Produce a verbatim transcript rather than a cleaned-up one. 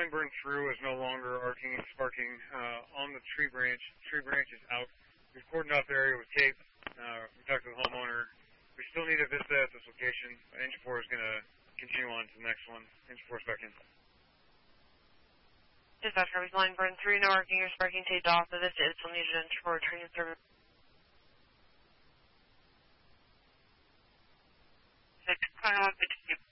line burned through is no longer arcing and sparking uh, on the tree branch. Tree branch is out. We've cordoned off the area with tape. Uh, we talked to the homeowner. We still need a vista at this location. Engine four is going to continue on to the next one. Engine four is back in. Dispatch, Harvey's line burned through, no arcing or sparking, taped off. The vista is still needed engine four returning service. Six, twenty-one, fifty-two.